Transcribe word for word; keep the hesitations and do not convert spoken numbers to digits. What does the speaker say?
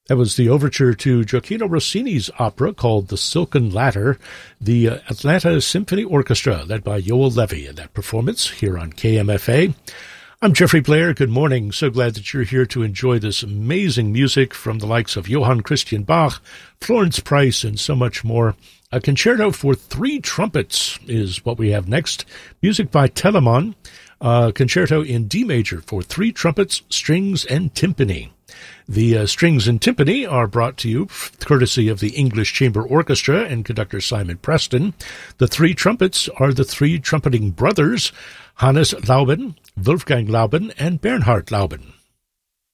That was the overture to Gioacchino Rossini's opera called The Silken Ladder, the uh, Atlanta Symphony Orchestra, led by Yoel Levy in that performance here on K M F A. I'm Jeffrey Blair. Good morning. So glad that you're here to enjoy this amazing music from the likes of Johann Christian Bach, Florence Price, and so much more. A concerto for three trumpets is what we have next. Music by Telemann, a concerto in D major for three trumpets, strings, and timpani. The uh, strings and timpani are brought to you courtesy of the English Chamber Orchestra and conductor Simon Preston. The three trumpets are the three trumpeting brothers, Hannes Lauben, Wolfgang Lauben, and Bernhard Lauben.